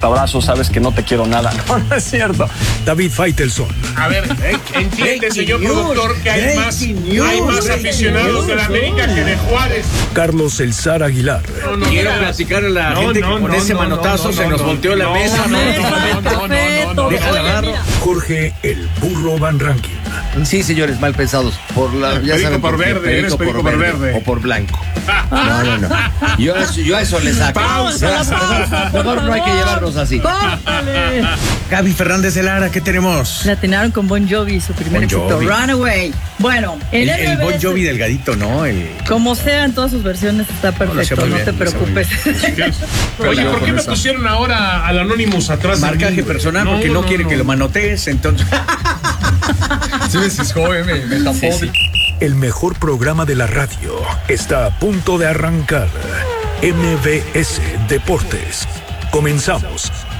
abrazo, sabes que no te quiero nada. No es cierto. David Faitelson. A ver, entiende, señor productor, que hay más aficionados de la América que de Juárez. Carlos El Zar Aguilar. Quiero platicar a la gente que con ese manotazo se nos volteó la mesa. Jorge El Burro Van Ranking. Sí, señores, mal pensados. Por la, ya perico saben, por verde, eres perico por verde. O por blanco. No. Yo a eso le saco. Mejor no hay que llevarnos así. Gaby Fernández de Lara, ¿qué tenemos? La atinaron con Bon Jovi, su primer éxito, Runaway. Bueno, el Bon Jovi delgadito, ¿no? Como sea, en todas sus versiones está perfecto, no te preocupes. Oye, ¿por qué me pusieron ahora al Anonymous atrás? Marcaje personal, porque no quiere que lo manotees, entonces... Sí, es joven, me tapó. Sí. El mejor programa de la radio está a punto de arrancar. MBS Deportes. Comenzamos.